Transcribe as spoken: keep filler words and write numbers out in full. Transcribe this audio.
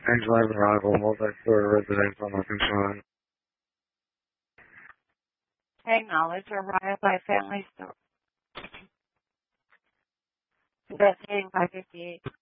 Live arrival, multi-story residential, nothing showing. Acknowledge arrival by family store. Investigating five fifty-eight.